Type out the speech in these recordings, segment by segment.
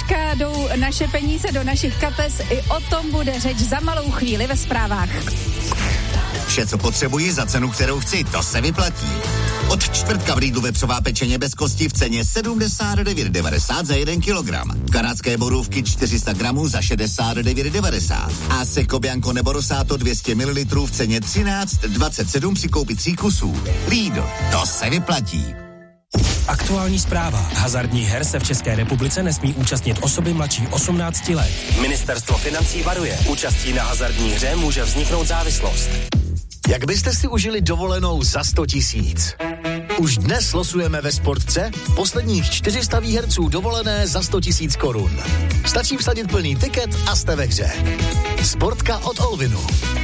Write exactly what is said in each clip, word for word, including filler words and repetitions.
dneška jdou naše peníze do našich kapes. I o tom bude řeč za malou chvíli ve zprávách. Vše, co potřebuji za cenu, kterou chci, to se vyplatí. Od čtvrtka v Lidlu vepřová pečeně bez kosti v ceně sedmdesát devět devadesát za jeden kilogram. Kanadské borůvky čtyři sta gramů za šedesát devět devadesát. A Seco Bianco nebo Rosato dvě stě mililitrů v ceně třináct dvacet sedm při koupi tří kusů. Lidl, to se vyplatí. Aktuální zpráva. Hazardních her se v České republice nesmí účastnit osoby mladší osmnácti let. Ministerstvo financí varuje. Účastí na hazardní hře může vzniknout závislost. Jak byste si užili dovolenou za sto tisíc? Už dnes losujeme ve Sportce posledních čtyři sta výherců dovolené za sto tisíc korun. Stačí vsadit plný tiket a jste ve hře. Sportka od Olvinu.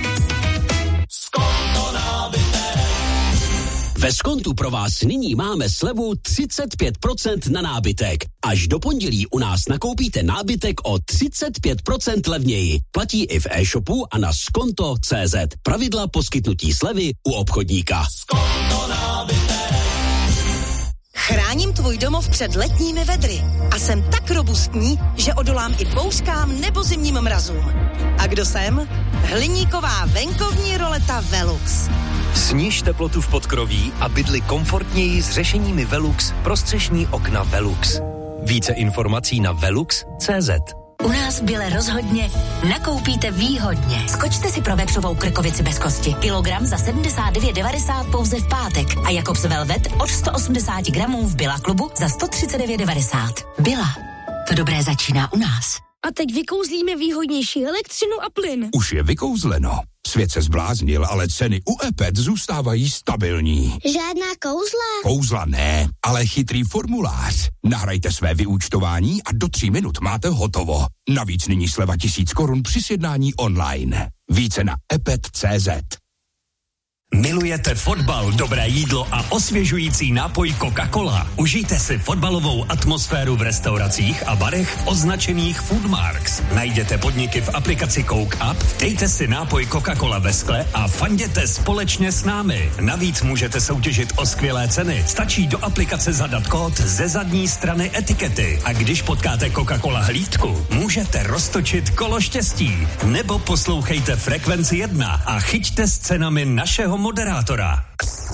Skonto nábité. Ve Skontu pro vás nyní máme slevu třicet pět procent na nábytek. Až do pondělí u nás nakoupíte nábytek o třicet pět procent levněji. Platí i v e-shopu a na skonto tečka cé zet. Pravidla poskytnutí slevy u obchodníka. Skonto nábytek. Chráním tvůj domov před letními vedry a jsem tak robustní, že odolám i bouřkám nebo zimním mrazům. A kdo jsem? Hliníková venkovní roleta Velux. Sníž teplotu v podkroví a bydli komfortněji s řešeními Velux pro střešní okna Velux. Více informací na velux tečka cé zet. U nás v Bile rozhodně nakoupíte výhodně. Skočte si pro vepřovou krkovici bez kosti. Kilogram za sedmdesát devět devadesát pouze v pátek. A Jakobs Velvet od sto osmdesát gramů v Billa klubu za sto třicet devět devadesát. Billa. To dobré začíná u nás. A teď vykouzlíme výhodnější elektřinu a plyn. Už je vykouzleno. Svět se zbláznil, ale ceny u Epet zůstávají stabilní. Žádná kouzla? Kouzla ne, ale chytrý formulář. Nahrajte své vyúčtování a do tří minut máte hotovo. Navíc nyní sleva tisíc korun při sjednání online. Více na epet tečka cé zet. Milujete fotbal, dobré jídlo a osvěžující nápoj Coca-Cola? Užijte si fotbalovou atmosféru v restauracích a barech označených Foodmarks. Najděte podniky v aplikaci Coke Up, dejte si nápoj Coca-Cola ve skle a fanděte společně s námi. Navíc můžete soutěžit o skvělé ceny. Stačí do aplikace zadat kód ze zadní strany etikety. A když potkáte Coca-Cola hlídku, můžete roztočit kolo štěstí. Nebo poslouchejte Frekvenci jedna a chyťte s cenami našeho moderátora.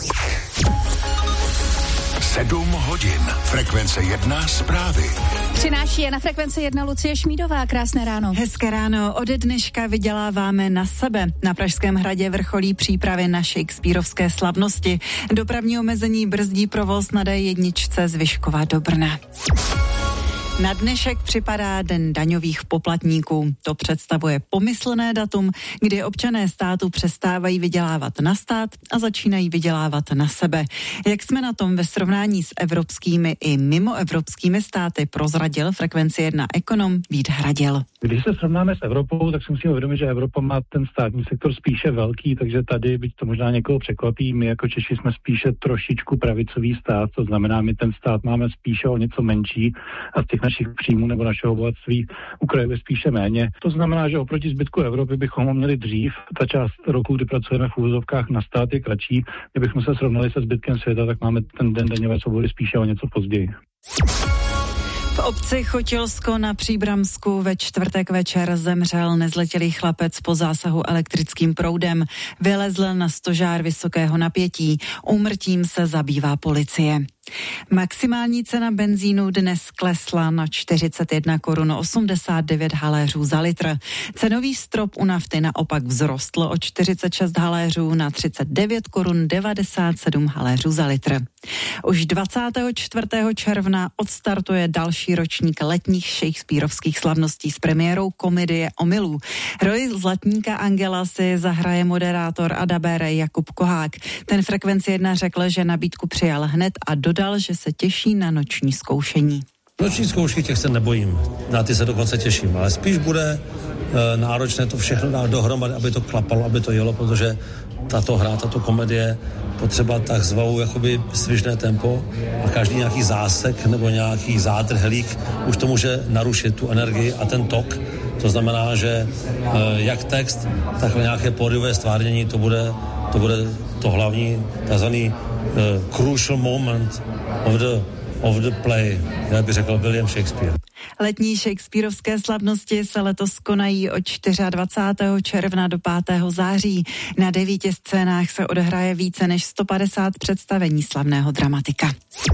Sedm hodin. Frekvence jedna zprávy. Přináší je na Frekvenci jedna Lucie Šmídová. Krásné ráno. Hezké ráno. Ode dneška vyděláváme na sebe. Na Pražském hradě vrcholí přípravy na Shakespearovské slavnosti. Dopravní omezení brzdí provoz na dé jedna z Vyškova do Brna. Na dnešek připadá Den daňových poplatníků. To představuje pomyslné datum, kdy občané státu přestávají vydělávat na stát a začínají vydělávat na sebe. Jak jsme na tom ve srovnání s evropskými i mimoevropskými státy, prozradil Frekvenci jedna ekonom Vít Hradil. Když se srovnáme s Evropou, tak si musíme uvědomit, že Evropa má ten státní sektor spíše velký, takže tady, byť to možná někoho překvapí, my jako Češi jsme spíše trošičku pravicový stát, to znamená, my ten stát máme spíše o něco menší a z těch našich příjmů nebo našeho bohatství ukrajuje spíše méně. To znamená, že oproti zbytku Evropy bychom ho měli dřív. Ta část roku, kdy pracujeme v úvozovkách na stát, je kratší. Kdybychom se srovnali se zbytkem světa, tak máme ten Den daňové svobody spíše o něco později. V obci Chotilsko na Příbramsku ve čtvrtek večer zemřel nezletilý chlapec po zásahu elektrickým proudem. Vylezl na stožár vysokého napětí. Úmrtím se zabývá policie. Maximální cena benzínu dnes klesla na čtyřicet jedna korun osmdesát devět haléřů za litr. Cenový strop u nafty naopak vzrostl o čtyřicet šest haléřů na třicet devět korun devadesát sedm haléřů za litr. Už dvacátého čtvrtého června odstartuje další ročník letních shakespearovských slavností s premiérou komedie Omylů. Roli zlatníka Angela si zahraje moderátor a dabér Jakub Kohák. Ten Frekvenci jedna řekl, že nabídku přijal hned a dodal, že se těší na noční zkoušení. Noční zkoušky těch se nebojím, na ty se dokonce těším, ale spíš bude e, náročné to všechno dát dohromady, aby to klapalo, aby to jelo, protože tato hra, tato komedie potřeba tak zvou jakoby svižné tempo a každý nějaký zásek nebo nějaký zádrhelík už to může narušit tu energii a ten tok. To znamená, že e, jak text, tak nějaké pódiové stvárnění, to bude to, bude to hlavní, takzvaný uh, crucial moment of the, of the play, jak by řekl William Shakespeare. Letní shakespearovské slavnosti se letos konají od dvacátého čtvrtého června do pátého září. Na devíti scénách se odehraje více než sto padesát představení slavného dramatika.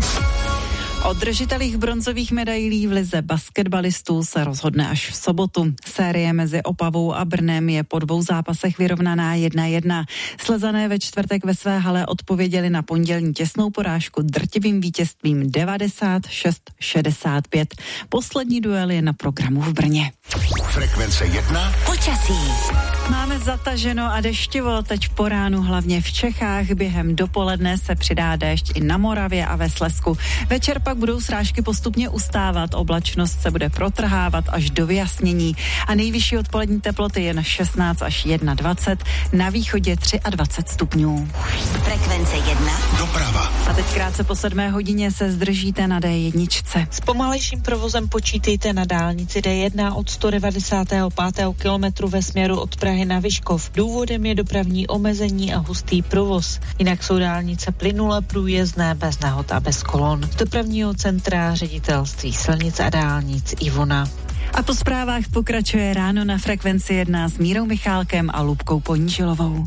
O držitelích bronzových medailí v lize basketbalistů se rozhodne až v sobotu. Série mezi Opavou a Brnem je po dvou zápasech vyrovnaná jedna jedna. Slezané ve čtvrtek ve své hale odpověděli na pondělní těsnou porážku drtivým vítězstvím devadesát šest šedesát pět. Poslední duel je na programu v Brně. Frekvence jedna. Počasí. Máme zataženo a deštivo, teď po ránu hlavně v Čechách. Během dopoledne se přidá déšť i na Moravě a ve Slezsku. Večer pak budou srážky postupně ustávat, oblačnost se bude protrhávat až do vyjasnění a nejvyšší odpolední teploty jen šestnáct až dvacet jedna, na východě dvacet tři stupňů. Frekvence jedna. Doprava. A teď krátce po sedmé hodině se zdržíte na dé jedna. S pomalejším provozem počítejte na dálnici dé jedna od sto devadesátého pátého kilometru ve směru od Prahy na Vyškov. Důvodem je dopravní omezení a hustý provoz. Jinak jsou dálnice plynule průjezdné, bez nehod a bez kolon. Z dopravního centra ředitelství silnic a dálnic Ivona. A po zprávách pokračuje ráno na Frekvenci jedna s Mírou Michálkem a Lubkou Ponížilovou.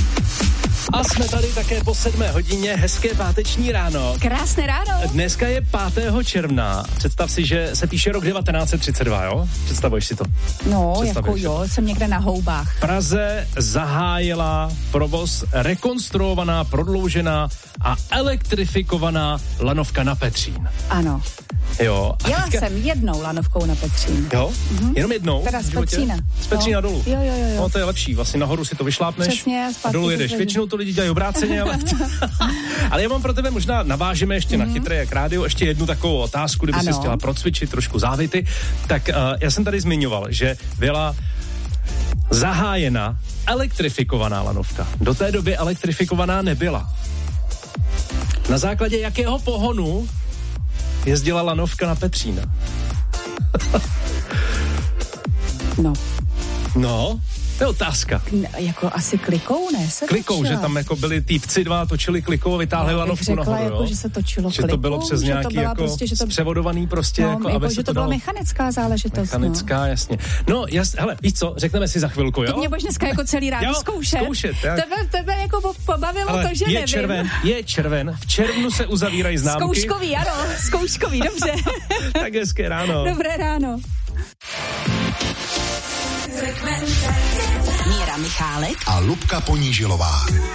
A jsme tady také po sedmé hodině, hezké páteční ráno. Krásné ráno. Dneska je pátého června. Představ si, že se píše rok devatenáct set třicet dva, jo? Představuješ si to? No, jako jo, jsem někde na houbách. V Praze zahájila provoz rekonstruovaná, prodloužená a elektrifikovaná lanovka na Petřín. Ano. Jo. A Jela teďka... jsem jednou lanovkou na Petřín. Jo? Mm-hmm. Jenom jednou? Teda z Petřína. Z Petřína no. dolů. Jo, jo, jo. No to je lepší, vlastně nahoru si to vyšlápneš. Přesně, a dolů jedeš. Většinou to lidi dělají obráceně, ale... ale já mám pro tebe, možná navážeme ještě mm-hmm. na Chytré jak rádio, ještě jednu takovou otázku, kdyby si chtěla procvičit trošku závity. Tak uh, já jsem tady zmiňoval, že byla zahájena elektrifikovaná lanovka. Do té doby elektrifikovaná nebyla. Na základě jakého pohonu jezdila lanovka na Petřína? no. No, to je otázka. N- jako asi klikou, ne? Se klikou, točila. Že tam jako byli týpci dva, točili klikou a vytáhli no, lanovku řekla, nahoru, jako, jo? že se točilo že klikou, to bylo přes nějaký to jako prostě, že to... zpřevodovaný prostě, no, jako, jako, aby že se to, to byla dalo... mechanická záležitost. Mechanická, no. jasně. No, jas, hele, víš co, řekneme si za chvilku, jo? To mě budeš dneska jako celý ráno zkoušet. zkoušet, tak. Tebe, tebe jako pobavilo ale to, že je nevím. červen, je červen, v červnu se uzavírají známky. Zkouškový, ano, zkouškový, dobře. Tak hezké ráno. Dobré ráno. Míra Michálek a Lubka Ponížilová.